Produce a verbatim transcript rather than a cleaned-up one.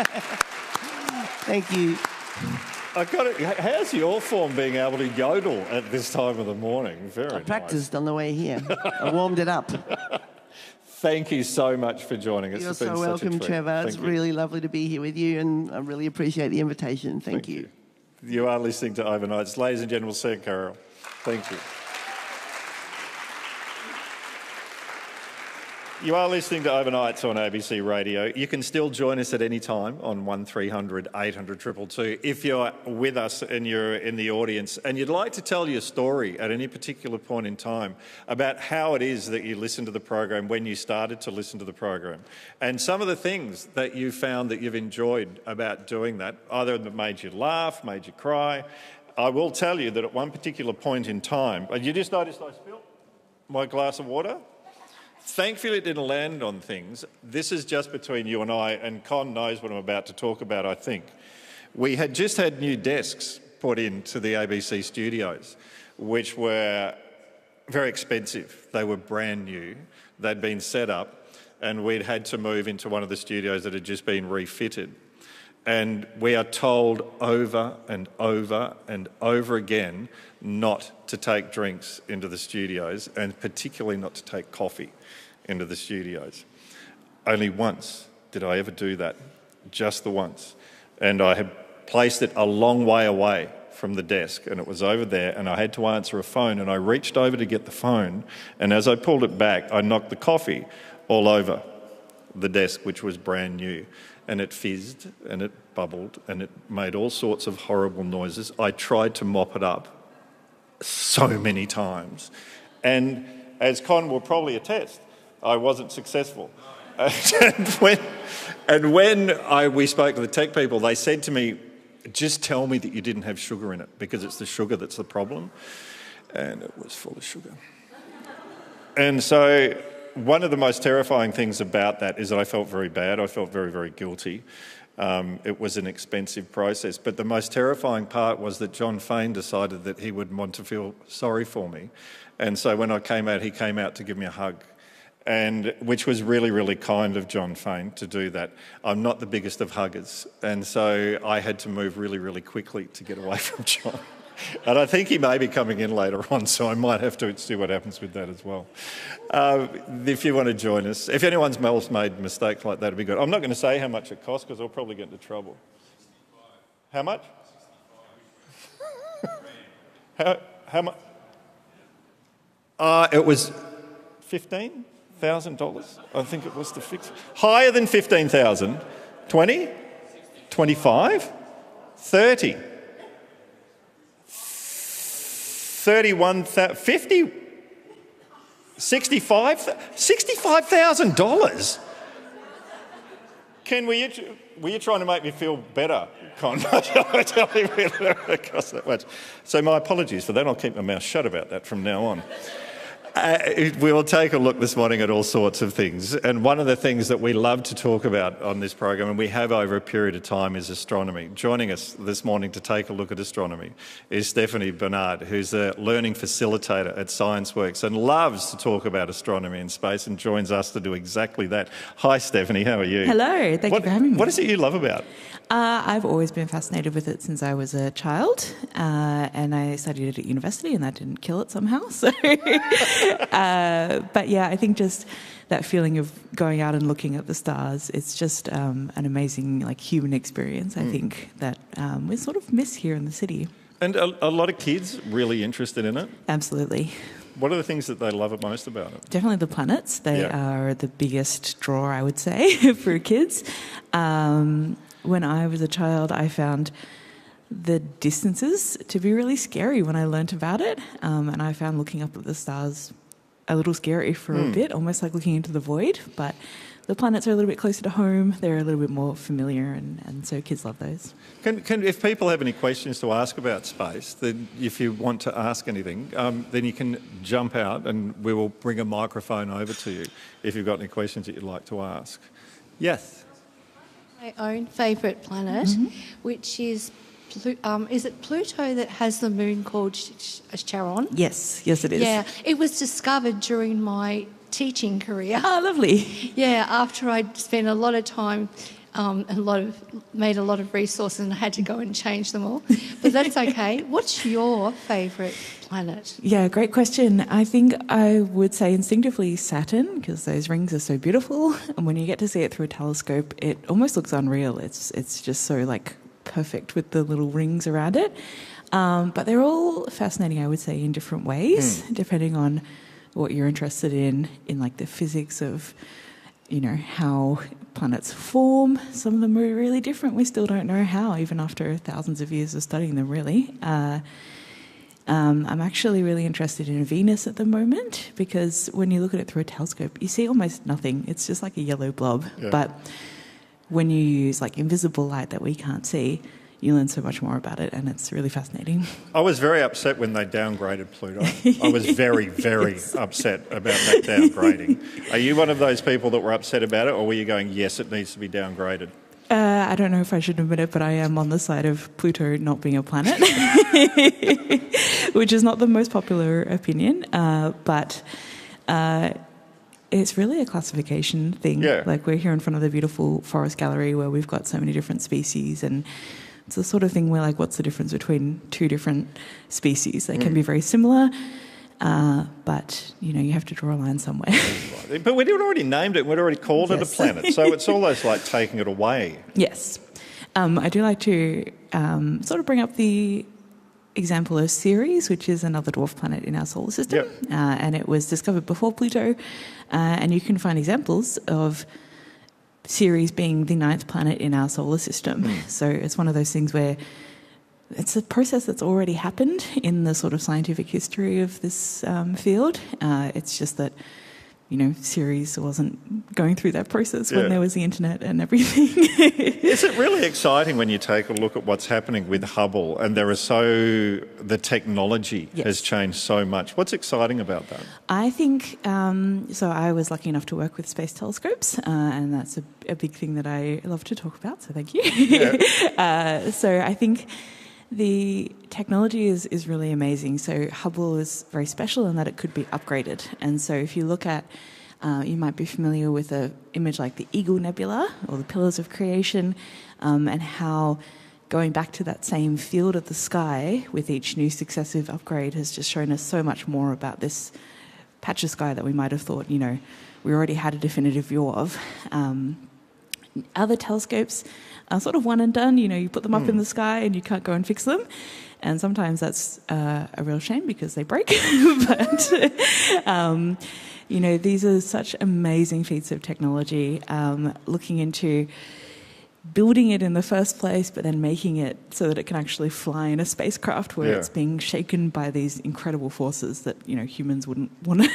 Thank you. I got it. How's your form being able to yodel at this time of the morning? Very I practiced nice. on the way here. I warmed it up. Thank you so much for joining us. You're It's been so such a welcome, treat. Trevor. Thank it's you. really lovely to be here with you, and I really appreciate the invitation. Thank, Thank you. you. You are listening to Overnights. Ladies and gentlemen, Saint Carol. Thank you. You are listening to Overnights on A B C Radio. You can still join us at any time on one three hundred eight hundred two two two if you're with us and you're in the audience and you'd like to tell your story at any particular point in time about how it is that you listen to the program, when you started to listen to the program, and some of the things that you found that you've enjoyed about doing that, either that made you laugh, made you cry. I will tell you that at one particular point in time, and you just noticed I spilled my glass of water? Thankfully, it didn't land on things. This is just between you and I, and Con knows what I'm about to talk about, I think. We had just had new desks put into the A B C studios, which were very expensive. They were brand new. They'd been set up, and we'd had to move into one of the studios that had just been refitted. And we are told over and over and over again not to take drinks into the studios, and particularly not to take coffee into the studios. Only once did I ever do that, just the once. And I had placed it a long way away from the desk, and it was over there, and I had to answer a phone, and I reached over to get the phone, and as I pulled it back, I knocked the coffee all over the desk, which was brand new. And it fizzed and it bubbled and it made all sorts of horrible noises. I tried to mop it up so many times. And as Con will probably attest, I wasn't successful. And when, and when I, we spoke to the tech people, they said to me, just tell me that you didn't have sugar in it, because it's the sugar that's the problem. And it was full of sugar. And so one of the most terrifying things about that is that I felt very bad. I felt very, very guilty. Um, it was an expensive process. But the most terrifying part was that John Fain decided that he would want to feel sorry for me. And so when I came out, he came out to give me a hug, and which was really, really kind of John Fain to do that. I'm not the biggest of huggers, and so I had to move really, really quickly to get away from John. And I think he may be coming in later on, so I might have to see what happens with that as well. Uh, if you want to join us, if anyone's else made mistakes like that, it'd be good. I'm not going to say how much it costs, because I'll probably get into trouble. How much? how how much? Uh, it was fifteen thousand dollars, I think it was to fix. Higher than fifteen thousand dollars. twenty? twenty-five? thirty? thirty-one, fifty, sixty-five, sixty-five thousand dollars. Ken, were you, were you trying to make me feel better, Con? I tell you, it cost that much. So my apologies for that. I'll keep my mouth shut about that from now on. Uh, we will take a look this morning at all sorts of things, and one of the things that we love to talk about on this program, and we have over a period of time, is astronomy. Joining us this morning to take a look at astronomy is Stephanie Bernard, who's a learning facilitator at ScienceWorks and loves to talk about astronomy and space, and joins us to do exactly that. Hi Stephanie, how are you? Hello, thank what, you for having me. What is it you love about? Uh, I've always been fascinated with it since I was a child, uh, and I studied it at university, and that didn't kill it somehow. So, uh, but yeah, I think just that feeling of going out and looking at the stars, it's just um, an amazing, like, human experience. I mm. think that um, we sort of miss here in the city. And a, a lot of kids really interested in it. Absolutely. What are the things that they love it most about it? Definitely the planets. They yeah. are the biggest draw, I would say, for kids. Um, When I was a child, I found the distances to be really scary when I learnt about it. Um, and I found looking up at the stars a little scary for mm. a bit, almost like looking into the void. But the planets are a little bit closer to home. They're a little bit more familiar, and, and so kids love those. Can, can, if people have any questions to ask about space, then if you want to ask anything, um, then you can jump out and we will bring a microphone over to you if you've got any questions that you'd like to ask. Yes? My own favourite planet, mm-hmm. which is, Plu- um, is it Pluto that has the moon called Ch- Ch- Charon? Yes, yes it is. Yeah, it was discovered during my teaching career. Oh, lovely. Yeah, after I'd spent a lot of time um, a lot of made a lot of resources and I had to go and change them all. But that's okay. What's your favourite planet? Yeah, great question. I think I would say instinctively Saturn, because those rings are so beautiful, and when you get to see it through a telescope, it almost looks unreal. It's it's just so like perfect with the little rings around it. Um, but they're all fascinating, I would say, in different ways, mm. depending on what you're interested in, in like the physics of, you know, how planets form. Some of them are really different. We still don't know how, even after thousands of years of studying them, really. Uh, um, I'm actually really interested in Venus at the moment, because when you look at it through a telescope, you see almost nothing. It's just like a yellow blob. Yeah. But when you use like invisible light that we can't see, you learn so much more about it, and it's really fascinating. I was very upset when they downgraded Pluto. I was very, very yes. upset about that downgrading. Are you one of those people that were upset about it, or were you going, yes, it needs to be downgraded? Uh, I don't know if I should admit it, but I am on the side of Pluto not being a planet, which is not the most popular opinion, uh, but... Uh, It's really a classification thing. Yeah. Like, we're here in front of the beautiful forest gallery where we've got so many different species, and it's the sort of thing where, like, what's the difference between two different species? They mm. can be very similar, uh, but, you know, you have to draw a line somewhere. But we'd already named it, we'd already called yes. it a planet, so it's almost like taking it away. Yes. Um, I do like to um, sort of bring up the example of Ceres, which is another dwarf planet in our solar system, yep. uh, and it was discovered before Pluto, uh, and you can find examples of Ceres being the ninth planet in our solar system. Mm. So it's one of those things where it's a process that's already happened in the sort of scientific history of this um, field. Uh, it's just that, you know, Ceres wasn't going through that process yeah. when there was the internet and everything. Is it really exciting when you take a look at what's happening with Hubble, and there are so the technology yes. has changed so much? What's exciting about that? I think um, so. I was lucky enough to work with space telescopes, uh, and that's a, a big thing that I love to talk about. So thank you. Yeah. uh, so I think the technology is, is really amazing. So Hubble is very special in that it could be upgraded. And so if you look at, uh, you might be familiar with an image like the Eagle Nebula or the Pillars of Creation, um, and how going back to that same field of the sky with each new successive upgrade has just shown us so much more about this patch of sky that we might have thought, you know, we already had a definitive view of. Um, other telescopes are sort of one and done. You know, you put them up mm. in the sky and you can't go and fix them. And sometimes that's uh, a real shame because they break. but, um, you know, these are such amazing feats of technology, um, looking into building it in the first place, but then making it so that it can actually fly in a spacecraft where yeah. it's being shaken by these incredible forces that, you know, humans wouldn't want to